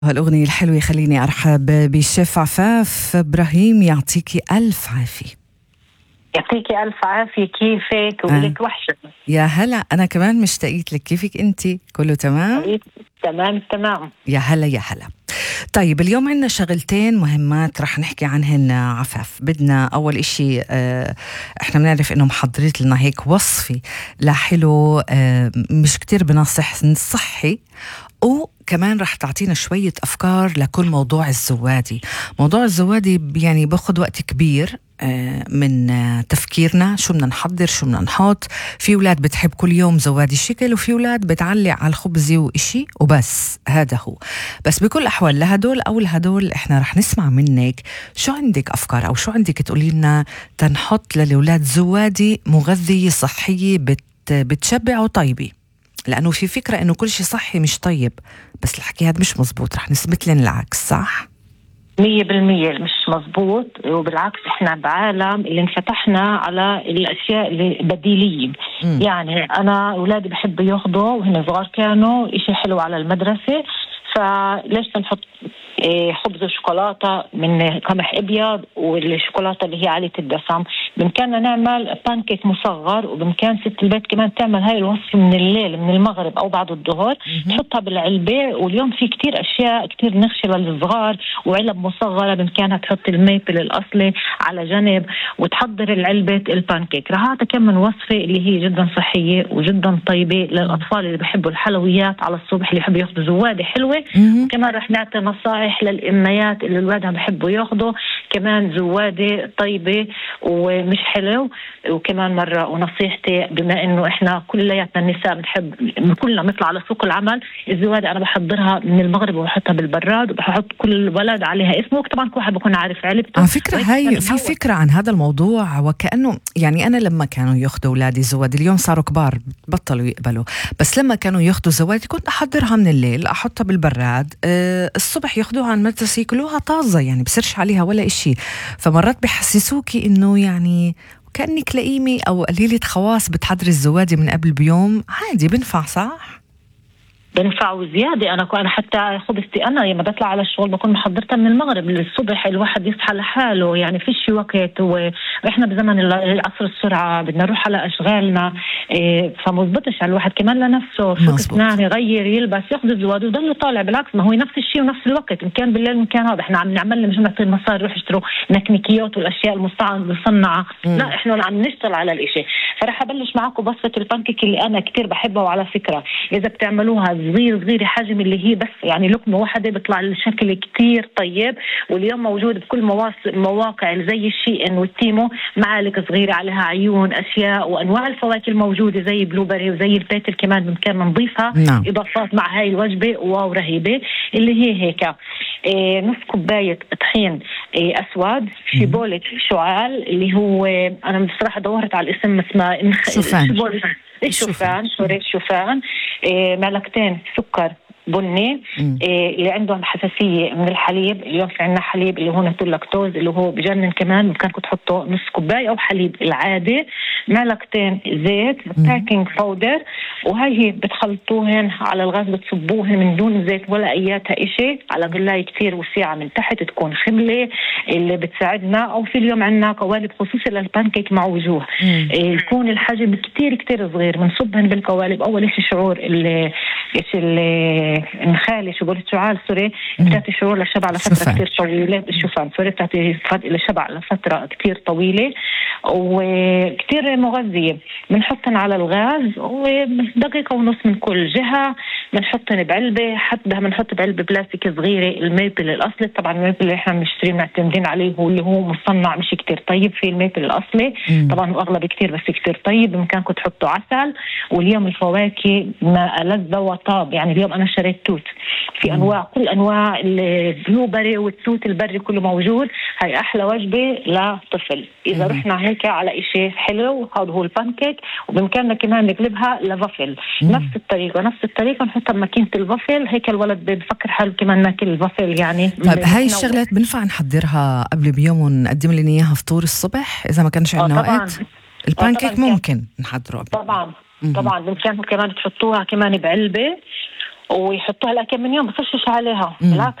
هالأغنية الحلوة خليني أرحب بالشيف عفاف إبراهيم، يعطيكي ألف عافية. يعطيكي ألف عافية، كيفك؟ ولك وحشة. يا هلا، أنا كمان مشتاقيت لك. كيفك أنتي؟ كله تمام؟ تمام. يا هلا يا هلا. طيب اليوم عندنا شغلتين مهمات رح نحكي عنهن عفاف. بدنا أول إشي إحنا بنعرف إنه محضرت لنا هيك وصفي لحلو مش كتير بنصح صحي، وكمان رح تعطينا شوية أفكار لكل موضوع الزوادي. موضوع الزوادي يعني باخد وقت كبير من تفكيرنا، شو بدنا نحضر، شو بدنا نحط. في أولاد بتحب كل يوم زوادي شكل، وفي أولاد بتعلق على الخبز وإشي وبس. هذا هو. بس بكل الأحوال لهدول أو لهدول إحنا رح نسمع منك شو عندك أفكار أو شو عندك تقولي لنا تنحط للأولاد زوادي مغذية صحية بتشبع وطيبة. لأنه في فكرة إنه كل شيء صحي مش طيب، بس الحكي هذا مش مزبوط. رح نثبت لنا العكس. صح؟ 100% مش مزبوط، وبالعكس احنا بعالم اللي انفتحنا على الاشياء اللي بديليه. يعني انا اولادي بحبوا ياخذوا وهن صغار كانوا اشي حلو على المدرسه، فليش نحط خبز وشوكولاته من قمح ابيض والشوكولاته اللي هي عاليه الدسم؟ بامكاننا نعمل بانكيك مصغر، وبامكان ست البيت كمان تعمل هاي الوصفه من الليل، من المغرب او بعد الظهر، تحطها بالعلبه. واليوم في كتير اشياء كتير نغشه للصغار وعلب مصغره، بامكانها تحط الميبل الاصلي على جنب وتحضر العلبه البانكيك. رح اعطي كم من وصفه اللي هي جدا صحيه وجدا طيبه للاطفال اللي بيحبوا الحلويات على الصبح، اللي يحبوا ياخذوا زواده حلوه. وكمان رح نعطي نصائح للاميات اللي اولادها بحبوا ياخذوا كمان زواده طيبه ومش حلو. وكمان مره ونصيحتي، بما انه احنا كلياتنا النساء بنحب كلنا نطلع على سوق العمل، الزواده انا بحضرها من المغرب وبحطها بالبراد وبحط كل ولد عليها اسمه. طبعا كل واحد بكون عارف علبته. على فكره هاي في فكره عن هذا الموضوع، وكانه يعني انا لما كانوا ياخذوا اولادي زوادي، اليوم صاروا كبار بطلوا يقبلوا، بس لما كانوا ياخذوا زوادي كنت احضرها من الليل، احطها بالبراد، الصبح ياخذوها على المدرسه ياكلوها طازه، يعني بصيرش عليها ولا إشي. فمرات بحسسوكي انه يعني كأنك لئيمة أو قليلة خواص بتحضري الزوادي من قبل بيوم. عادي بنفع، صح؟ بنفع زيادة. أنا حتى خبزتي أنا لما بطلع على الشغل بكون محضرتها من المغرب للصبح، الواحد يصحى لحاله، يعني فيش وقت، وإحنا بزمن العصر السرعة بدنا نروح على أشغالنا. فمزبطش على الواحد كمان لنفسه شو أسنان يغير يلبس ياخذ الزواد ويضل طالع. بالعكس، ما هو نفس الشيء ونفس الوقت، إن كان بالليل إن كان هذا. إحنا عم نعمل مش نعطي المصاري نروح نشتروا نكنيكيات والأشياء المصنعة. لا، إحنا عم نشتغل على الإشي. فرح أبلش معكم بصفة البانكيك اللي أنا كتير بحبها. وعلى فكرة إذا بتعملوها صغير حجم، اللي هي بس يعني لقمة واحدة، بيطلع الشكل كتير طيب. واليوم موجود بكل مواقع زي الشيئن والتيمو معالق صغيرة عليها عيون أشياء وأنواع الفواكه الموجودة زي بلوبري وزي البيتل كمان بمكان نضيفها إضافات مع هاي الوجبة. واو رهيبة اللي هي هيك. نص كوباية طحين أسود في بولة شعال، اللي هو أنا بصراحة دورت على الاسم اسمه الشوفان. معلقتين سكر بني. اللي عندهم حساسية من الحليب، اليوم في عنا حليب اللي هو نتول لاكتوز اللي هو بجنن كمان، ممكن تحطوا نص كوباية أو حليب العادي. معلقتين زيت باكينج باودر، وهي هي بتخلطوهن على الغاز، بتصبوهن من دون زيت ولا أياتها إشي على غلاية كتير وسيعة من تحت، تكون خملة اللي بتساعدنا. أو في اليوم عنا قوالب خصوصي للبانكيك مع وجوه، يكون الحجم كتير صغير. بنصبهن بالقوالب. أول إشي شعور النخالي شو قلت شعال سوري بتعطي شعور للشبع لفترة كتير طويلة. الشوفان سوري بتعطي للشبع لفترة كتير طويلة وكتير مغذية. بنحطن على الغاز ودقيقة ونص من كل جهة. بنحطن بعلبة، حتى بنحط بعلبة بلاستيك صغيرة. الميبل الأصلي طبعا الميبل اللي احنا بنشتريه معتمدين عليه هو اللي هو مصنع مش كتير طيب. في الميبل الأصلي طبعا أغلى كتير بس كتير طيب. بإمكانكم تحطوا عسل. واليوم الفواكه ما ألذ وطاب. يعني اليوم أنا شريت توت في أنواع، كل أنواع البلوبري والتوت البري كله موجود. هاي أحلى وجبة لطفل إذا رحنا هيك على إشي حلو. هذا هو البانكيك. وبإمكاننا كمان نقلبها لوافل نفس الطريقة نحطها بماكينة الوافل. هيك الولد بفكر حاله كمان ناكل الوافل. يعني طيب هاي الشغلات بنفع نحضرها قبل بيوم ونقدم لنا إياها فطور الصبح إذا ما كانش عندنا وقت؟ البانكيك ممكن نحضره طبعا بإمكانكم كمان تحطوها كمان بعلبة ويحطوها لكم من يوم بفشش عليها. بالعكس